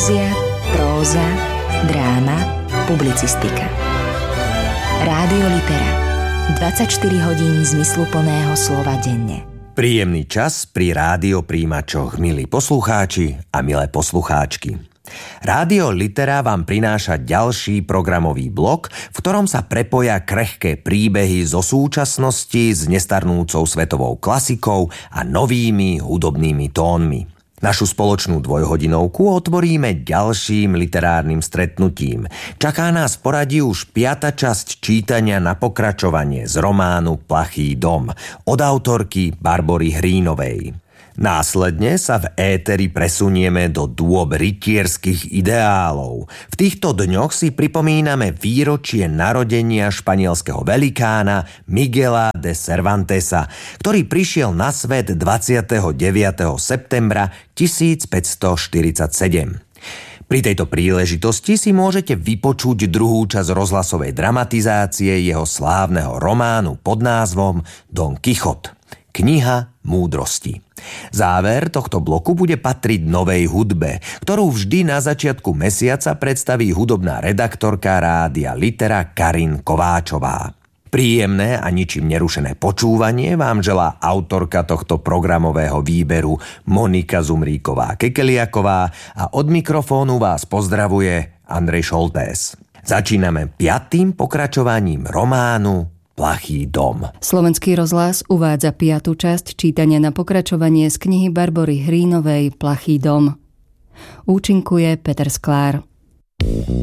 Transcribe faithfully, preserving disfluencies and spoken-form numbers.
Poézia, próza, dráma, publicistika. Rádio Litera. dvadsaťštyri hodín zmysluplného slova denne. Príjemný čas pri rádiopríjimačoch, milí poslucháči a milé poslucháčky. Rádio Litera vám prináša ďalší programový blok, v ktorom sa prepoja krehké príbehy zo súčasnosti s nestarnúcou svetovou klasikou a novými hudobnými tónmi. Našu spoločnú dvojhodinovku otvoríme ďalším literárnym stretnutím. Čaká nás v poradí už piata časť čítania na pokračovanie z románu Plachý dom od autorky Barbory Hrínovej. Následne sa v éteri presunieme do dôb rytierských ideálov. V týchto dňoch si pripomíname výročie narodenia španielského velikána Miguela de Cervantesa, ktorý prišiel na svet dvadsiateho deviateho septembra tisícpäťstoštyridsaťsedem. Pri tejto príležitosti si môžete vypočuť druhú časť rozhlasovej dramatizácie jeho slávneho románu pod názvom Don Quijote. Kniha múdrosti. Záver tohto bloku bude patriť novej hudbe, ktorú vždy na začiatku mesiaca predstaví hudobná redaktorka Rádia Litera Karin Kováčová. Príjemné a ničím nerušené počúvanie vám želá autorka tohto programového výberu Monika Zumríková-Kekeliaková a od mikrofónu vás pozdravuje Andrej Šoltés. Začíname piatým pokračovaním románu Plachý dom. Slovenský rozhlas uvádza piatu časť čítania na pokračovanie z knihy Barbory Hrínovej Plachý dom. Účinkuje Peter Sklár.